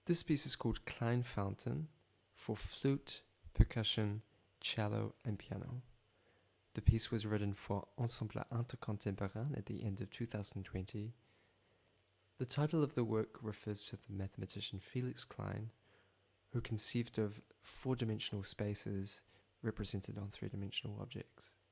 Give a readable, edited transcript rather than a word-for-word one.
This piece is called Klein Fountain for flute, percussion, cello, and piano. The piece was written for Ensemble Intercontemporain at the end of 2020. The title of the work refers to the mathematician Felix Klein, who conceived of four-dimensional spaces represented on three-dimensional objects.